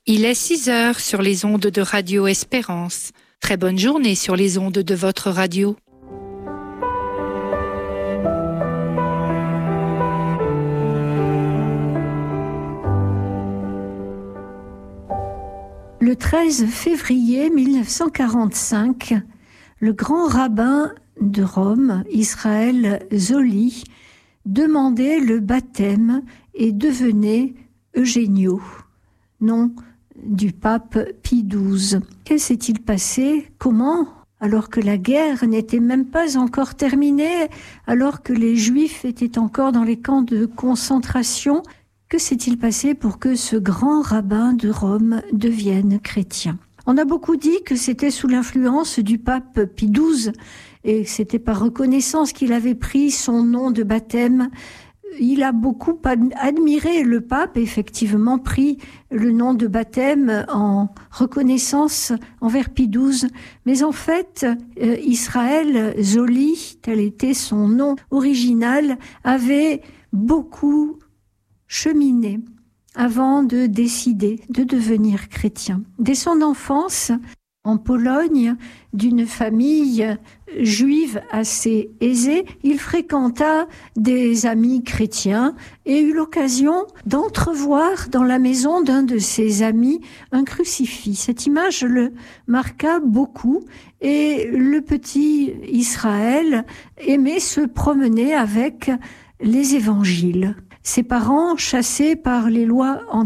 Il est 6 heures sur les ondes de Radio Espérance. Très bonne journée sur les ondes de votre radio. Le 13 février 1945, le grand rabbin de Rome, Israël Zolli, demandait le baptême et devenait Eugenio, nom du pape Pie XII. Que s'est-il passé? Comment? Alors que la guerre n'était même pas encore terminée, alors que les Juifs étaient encore dans les camps de concentration, que s'est-il passé pour que ce grand rabbin de Rome devienne chrétien? On a beaucoup dit que c'était sous l'influence du pape Pie XII et que c'était par reconnaissance qu'il avait pris son nom de baptême. Il a beaucoup admiré le pape, effectivement pris le nom de baptême en reconnaissance envers Pie XII. Mais en fait, Israël Zolli, tel était son nom original, avait beaucoup cheminé avant de décider de devenir chrétien. Dès son enfance, en Pologne, d'une famille juive assez aisée, il fréquenta des amis chrétiens et eut l'occasion d'entrevoir dans la maison d'un de ses amis un crucifix. Cette image le marqua beaucoup et le petit Israël aimait se promener avec les évangiles. Ses parents, chassés par les lois